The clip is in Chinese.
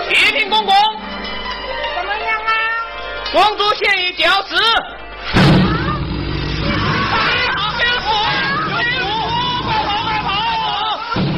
启禀公公， 怎么样啊？ 公主现已教旨，